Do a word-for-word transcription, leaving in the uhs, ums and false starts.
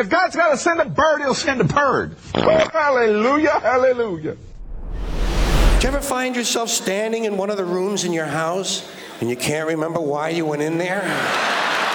If God's got to send a bird, he'll send a bird. Oh, hallelujah, hallelujah. Do you ever find yourself standing in one of the rooms in your house and you can't remember why you went in there?